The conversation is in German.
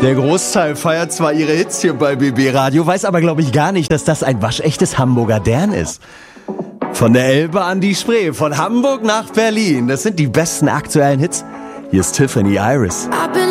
Der Großteil feiert zwar ihre Hits hier bei BB Radio, weiß aber, glaube ich, gar nicht, dass das ein waschechtes Hamburger Dern ist. Von der Elbe an die Spree, von Hamburg nach Berlin. Das sind die besten aktuellen Hits. Hier ist Tiffany Iris. I've been